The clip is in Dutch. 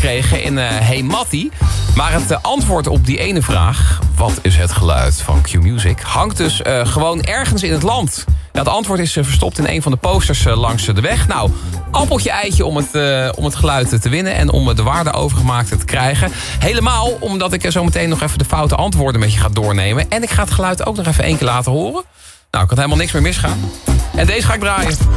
gekregen in Hey Mattie. Maar het antwoord op die ene vraag, wat is het geluid van Q-Music, hangt dus gewoon ergens in het land. Ja, het antwoord is verstopt in een van de posters langs de weg. Nou, appeltje eitje om het geluid te winnen en om de waarde overgemaakte te krijgen. Helemaal omdat ik zo meteen nog even de foute antwoorden met je ga doornemen. En ik ga het geluid ook nog even 1 keer laten horen. Nou, kan helemaal niks meer misgaan. En deze ga ik draaien.